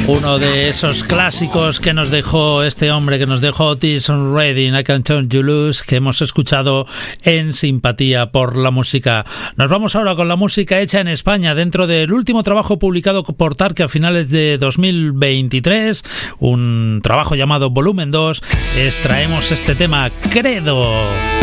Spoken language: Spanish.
Uno de esos clásicos que nos dejó este hombre, que nos dejó Otis Redding, I Can't Turn You Loose, que hemos escuchado en Simpatía por la Música. Nos vamos ahora con la música hecha en España, dentro del último trabajo publicado por Tarque a finales de 2023, un trabajo llamado Volumen 2. Extraemos este tema, Credo.